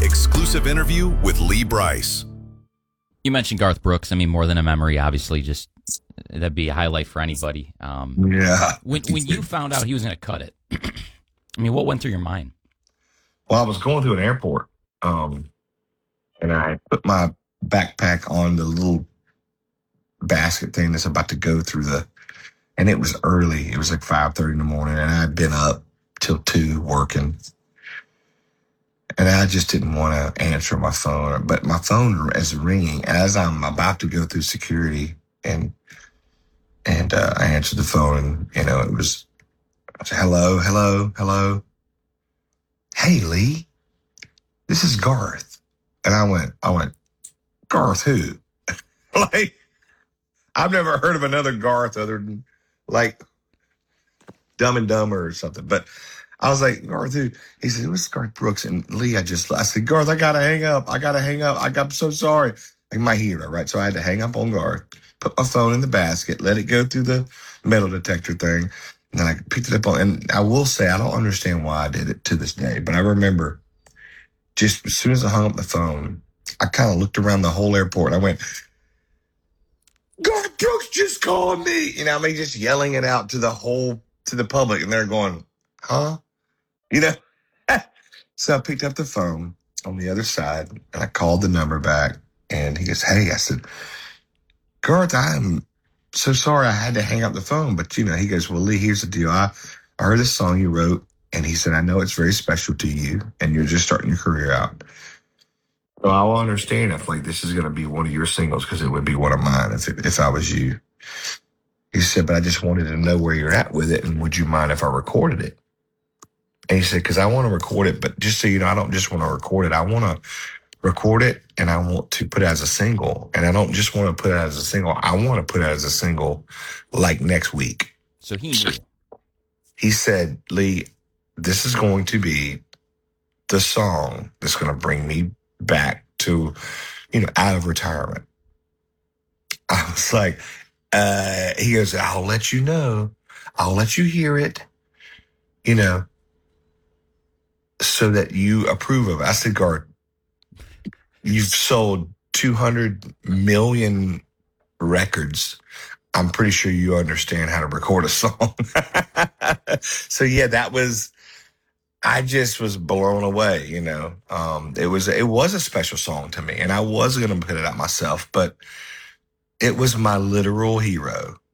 Exclusive interview with Lee Brice. You mentioned Garth Brooks. I mean, More Than a Memory, obviously, just that'd be a highlight for anybody. Yeah. When you found out he was going to cut it, I mean, what went through your mind? Well, I was going through an airport, and I put my backpack on the little basket thing that's about to go through and it was early. It was like 5:30 in the morning, and I'd been up till 2 working. And I just didn't want to answer my phone, but my phone is ringing as I'm about to go through security, and I answered the phone, and it was, I said, hello. Hey, Lee, this is Garth. And I went, Garth who? Like, I've never heard of another Garth other than like Dumb and Dumber or something. But I was like, Garth who? He said, it was Garth Brooks. And Lee, I said, Garth, I got to hang up. I'm so sorry. Like my hero, right? So I had to hang up on Garth, put my phone in the basket, let it go through the metal detector thing. And then I picked it up and I will say, I don't understand why I did it to this day, but I remember just as soon as I hung up the phone, I kind of looked around the whole airport and I went, Garth Brooks just called me. Just yelling it out to the public, and they're going, huh? So I picked up the phone on the other side and I called the number back, and he goes, hey, I said, Garth, I'm so sorry I had to hang up the phone. But, he goes, well, Lee, here's the deal. I heard this song you wrote, and he said, I know it's very special to you, and you're just starting your career out. So I will understand if, this is going to be one of your singles, because it would be one of mine if I was you. He said, but I just wanted to know where you're at with it, and would you mind if I recorded it? And he said, because I want to record it, but just so you know, I don't just want to record it. I want to record it, and I want to put it as a single. And I don't just want to put it as a single. I want to put it as a single next week. So he knew. He said, Lee, this is going to be the song that's going to bring me back to, out of retirement. I was like, he goes, I'll let you know. I'll let you hear it, so that you approve of it. I said, Garth, you've sold 200 million records. I'm pretty sure you understand how to record a song. So yeah, I just was blown away, it was a special song to me, and I was going to put it out myself, but it was my literal hero.